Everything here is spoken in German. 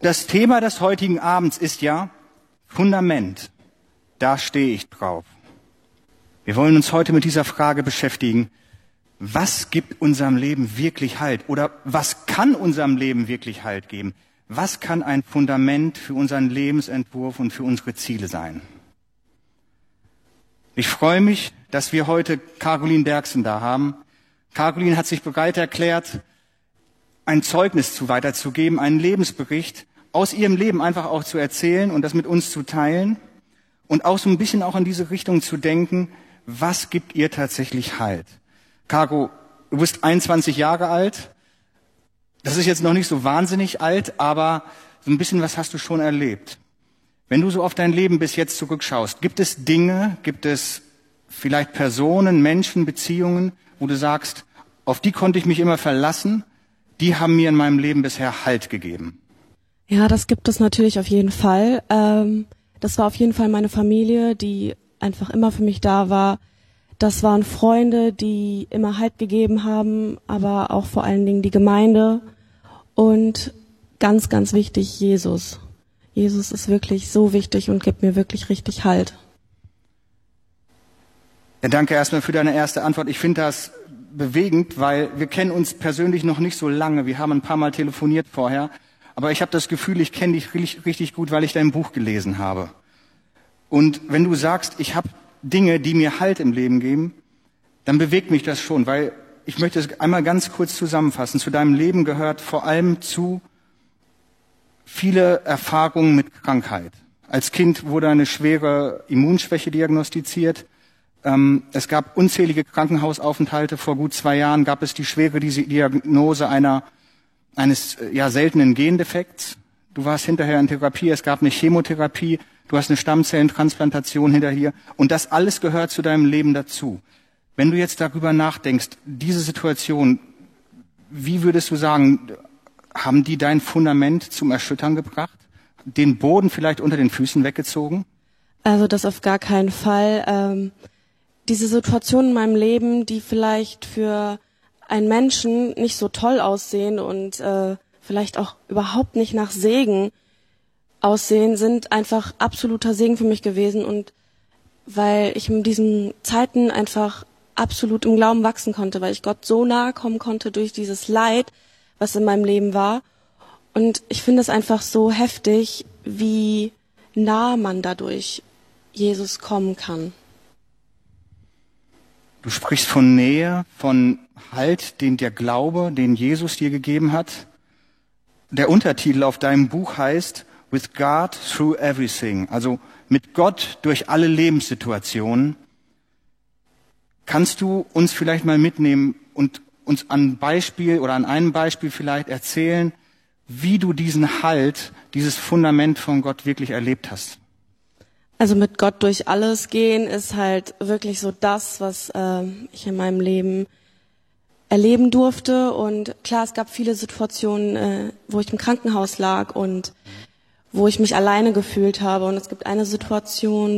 Das Thema des heutigen Abends ist ja Fundament. Da stehe ich drauf. Wir wollen uns heute mit dieser Frage beschäftigen. Was gibt unserem Leben wirklich Halt? Oder was kann unserem Leben wirklich Halt geben? Was kann ein Fundament für unseren Lebensentwurf und für unsere Ziele sein? Ich freue mich, dass wir heute Caroline Derksen da haben. Caroline hat sich bereit erklärt, ein Zeugnis weiterzugeben, einen Lebensbericht aus ihrem Leben einfach auch zu erzählen und das mit uns zu teilen und auch so ein bisschen auch in diese Richtung zu denken, was gibt ihr tatsächlich Halt? Caro, du bist 21 Jahre alt. Das ist jetzt noch nicht so wahnsinnig alt, aber so ein bisschen was hast du schon erlebt. Wenn du so auf dein Leben bis jetzt zurückschaust, gibt es Dinge, gibt es vielleicht Personen, Menschen, Beziehungen, wo du sagst, auf die konnte ich mich immer verlassen, die haben mir in meinem Leben bisher Halt gegeben? Ja, das gibt es natürlich auf jeden Fall. Das war auf jeden Fall meine Familie, die einfach immer für mich da war. Das waren Freunde, die immer Halt gegeben haben, aber auch vor allen Dingen die Gemeinde und ganz, ganz wichtig, Jesus. Jesus ist wirklich so wichtig und gibt mir wirklich richtig Halt. Ja, danke erstmal für deine erste Antwort. Ich finde das bewegend, weil wir kennen uns persönlich noch nicht so lange. Wir haben ein paar Mal telefoniert vorher, aber ich habe das Gefühl, ich kenne dich richtig gut, weil ich dein Buch gelesen habe. Und wenn du sagst, ich habe Dinge, die mir Halt im Leben geben, dann bewegt mich das schon, weil ich möchte es einmal ganz kurz zusammenfassen. Zu deinem Leben gehört vor allem zu viele Erfahrungen mit Krankheit. Als Kind wurde eine schwere Immunschwäche diagnostiziert. Es gab unzählige Krankenhausaufenthalte. Vor gut 2 Jahren gab es die schwere Diagnose eines seltenen Gendefekts. Du warst hinterher in Therapie, es gab eine Chemotherapie, du hast eine Stammzellentransplantation hinterher. Und das alles gehört zu deinem Leben dazu. Wenn du jetzt darüber nachdenkst, diese Situation, wie würdest du sagen, haben die dein Fundament zum Erschüttern gebracht? Den Boden vielleicht unter den Füßen weggezogen? Also das auf gar keinen Fall. Diese Situation in meinem Leben, die vielleicht für einen Menschen nicht so toll aussehen und vielleicht auch überhaupt nicht nach Segen aussehen, sind einfach absoluter Segen für mich gewesen. Und weil ich in diesen Zeiten einfach absolut im Glauben wachsen konnte, weil ich Gott so nahe kommen konnte durch dieses Leid, was in meinem Leben war. Und ich finde es einfach so heftig, wie nah man dadurch Jesus kommen kann. Du sprichst von Nähe, von Halt, den der Glaube, den Jesus dir gegeben hat. Der Untertitel auf deinem Buch heißt With God Through Everything, also mit Gott durch alle Lebenssituationen. Kannst du uns vielleicht mal mitnehmen und uns an einem Beispiel vielleicht erzählen, wie du diesen Halt, dieses Fundament von Gott wirklich erlebt hast? Also mit Gott durch alles gehen ist halt wirklich so das, was ich in meinem Leben erleben durfte. Und klar, es gab viele Situationen, wo ich im Krankenhaus lag und wo ich mich alleine gefühlt habe. Und es gibt eine Situation,